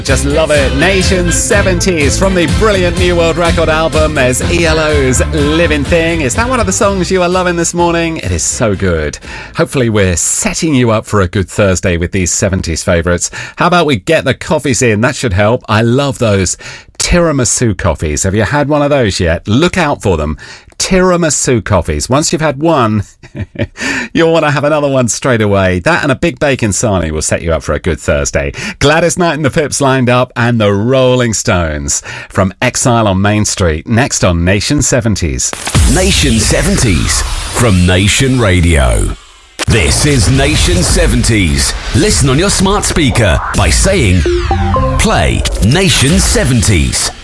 Just love it. Nation 70s from the brilliant New World Record album. There's ELO's Living Thing. Is that one of the songs you are loving this morning? It is so good. Hopefully we're setting you up for a good Thursday with these 70s favourites. How about we get the coffees in? That should help. I love those tiramisu coffees. Have you had one of those yet? Look out for them. Tiramisu coffees. Once you've had one, you'll want to have another one straight away. That and a big bacon sarnie will set you up for a good Thursday. Gladys Knight and the Pips lined up, and the Rolling Stones from Exile on Main Street. Next on Nation 70s. Nation 70s from Nation Radio. This is Nation 70s. Listen on your smart speaker by saying, play Nation 70s.